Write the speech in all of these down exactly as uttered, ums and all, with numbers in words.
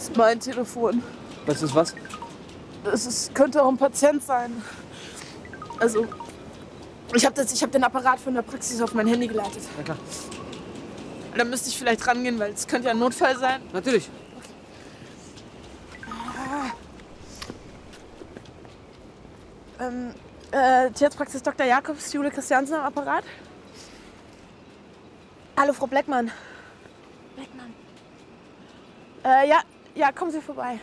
ist mein Telefon. Was ist was? Es ist, könnte auch ein Patient sein. Also, ich habe hab den Apparat von der Praxis auf mein Handy geleitet. Na klar. Da müsste ich vielleicht rangehen, weil es könnte ja ein Notfall sein. Natürlich. Ähm, äh, Tierarztpraxis Doktor Jakobs, Jule Christiansen am Apparat. Hallo, Frau Bleckmann. Bleckmann. Äh, ja, ja, kommen Sie vorbei.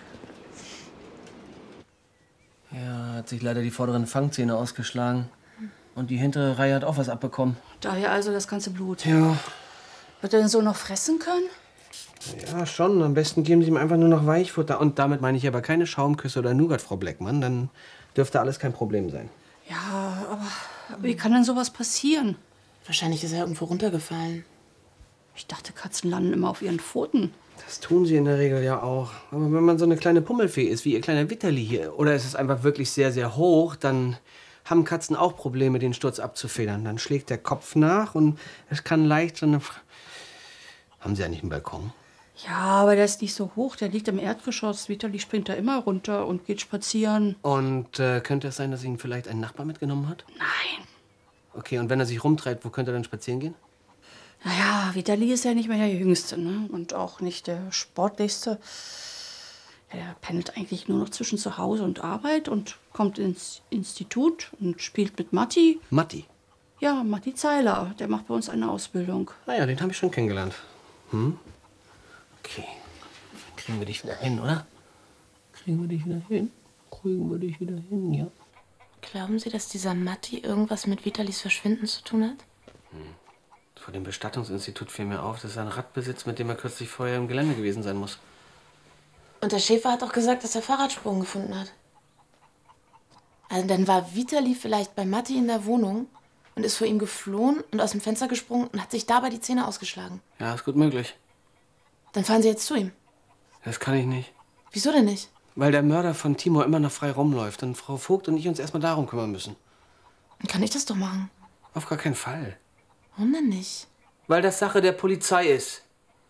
Ja, hat sich leider die vorderen Fangzähne ausgeschlagen. Und die hintere Reihe hat auch was abbekommen. Daher also das ganze Blut. Ja. Wird er denn so noch fressen können? Ja, schon. Am besten geben Sie ihm einfach nur noch Weichfutter. Und damit meine ich aber keine Schaumküsse oder Nougat, Frau Bleckmann. Dann dürfte alles kein Problem sein. Ja, aber wie kann denn sowas passieren? Wahrscheinlich ist er irgendwo runtergefallen. Ich dachte, Katzen landen immer auf ihren Pfoten. Das tun sie in der Regel ja auch. Aber wenn man so eine kleine Pummelfee ist, wie ihr kleiner Witterli hier, oder es ist einfach wirklich sehr, sehr hoch, dann haben Katzen auch Probleme, den Sturz abzufedern. Dann schlägt der Kopf nach und es kann leicht so eine... Haben Sie eigentlich einen Balkon? Ja, aber der ist nicht so hoch. Der liegt im Erdgeschoss. Vitali springt da immer runter und geht spazieren. Und äh, könnte es sein, dass ihn vielleicht ein Nachbar mitgenommen hat? Nein. Okay, und wenn er sich rumtreibt, wo könnte er dann spazieren gehen? Naja, Vitali ist ja nicht mehr der Jüngste, ne? Und auch nicht der Sportlichste. Er pendelt eigentlich nur noch zwischen zu Hause und Arbeit und kommt ins Institut und spielt mit Matti. Matti? Ja, Matti Zeiler. Der macht bei uns eine Ausbildung. Naja, den habe ich schon kennengelernt. Hm? Okay. Kriegen wir dich wieder hin, oder? Kriegen wir dich wieder hin? Kriegen wir dich wieder hin, ja? Glauben Sie, dass dieser Matti irgendwas mit Vitalis Verschwinden zu tun hat? Hm. Vor dem Bestattungsinstitut fiel mir auf, dass er ein Rad besitzt, mit dem er kürzlich vorher im Gelände gewesen sein muss. Und der Schäfer hat auch gesagt, dass er Fahrradspuren gefunden hat. Also dann war Vitali vielleicht bei Matti in der Wohnung und ist vor ihm geflohen und aus dem Fenster gesprungen und hat sich dabei die Zähne ausgeschlagen. Ja, ist gut möglich. Dann fahren Sie jetzt zu ihm. Das kann ich nicht. Wieso denn nicht? Weil der Mörder von Timo immer noch frei rumläuft und Frau Vogt und ich uns erstmal darum kümmern müssen. Dann kann ich das doch machen. Auf gar keinen Fall. Warum denn nicht? Weil das Sache der Polizei ist.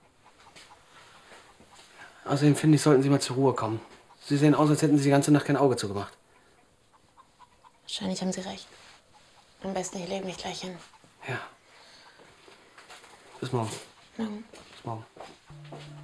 Außerdem finde ich, sollten Sie mal zur Ruhe kommen. Sie sehen aus, als hätten Sie die ganze Nacht kein Auge zugemacht. Wahrscheinlich haben Sie recht. Am besten, ich lege mich gleich hin. Ja. Bis morgen. Morgen. Bis morgen.